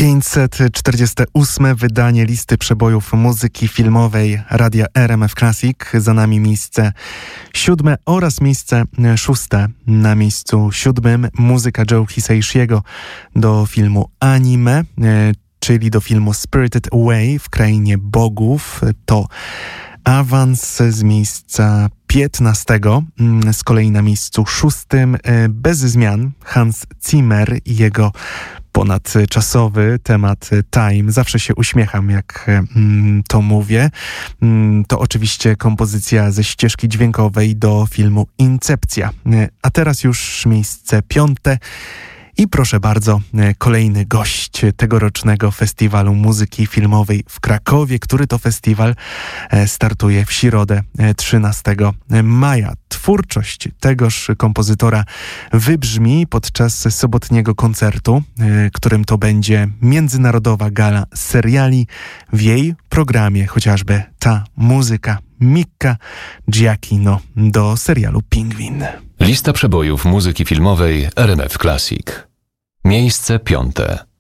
548. wydanie listy przebojów muzyki filmowej Radia RMF Classic. Za nami miejsce 7 oraz miejsce 6. Na miejscu 7 muzyka Joe Hisaishiego do filmu Anime, czyli do filmu Spirited Away w krainie bogów. To awans z miejsca 15. Z kolei na miejscu 6 bez zmian Hans Zimmer i jego ponadczasowy temat Time. Zawsze się uśmiecham, jak to mówię. To oczywiście kompozycja ze ścieżki dźwiękowej do filmu Incepcja. A teraz już miejsce 5. I proszę bardzo, kolejny gość tegorocznego Festiwalu Muzyki Filmowej w Krakowie, który to festiwal startuje w środę 13 maja. Twórczość tegoż kompozytora wybrzmi podczas sobotniego koncertu, którym to będzie międzynarodowa gala seriali. W jej programie chociażby ta muzyka Mika Giacchino do serialu Pingwin. Lista przebojów muzyki filmowej RMF Classic. Miejsce 5.